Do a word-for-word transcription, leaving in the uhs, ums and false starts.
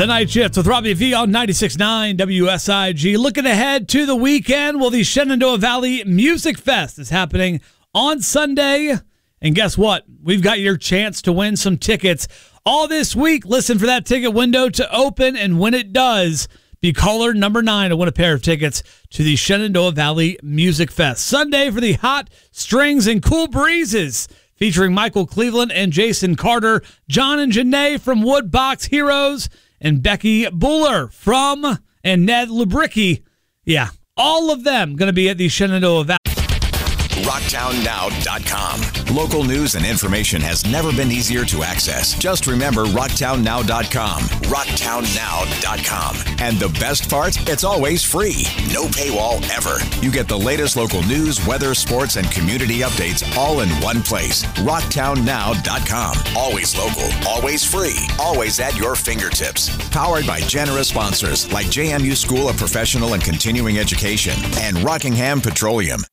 The Night Shift with Robbie V on ninety-six point nine W S I G. Looking ahead to the weekend, well, the Shenandoah Valley Music Fest is happening on Sunday. And guess what? We've got your chance to win some tickets all this week. Listen for that ticket window to open, and when it does, be caller number nine to win a pair of tickets to the Shenandoah Valley Music Fest. Sunday for the Hot Strings and Cool Breezes, featuring Michael Cleveland and Jason Carter, John and Janae from Woodbox Heroes, and Becky Buller from, and Ned Lubricki. Yeah, all of them going to be at the Shenandoah Valley. rocktown now dot com. Local news and information has never been easier to access. Just remember rocktown now dot com. rocktown now dot com. And the best part? It's always free. No paywall ever. You get the latest local news, weather, sports, and community updates all in one place. rocktown now dot com. Always local, always free, always at your fingertips. Powered by generous sponsors like J M U School of Professional and Continuing Education and Rockingham Petroleum.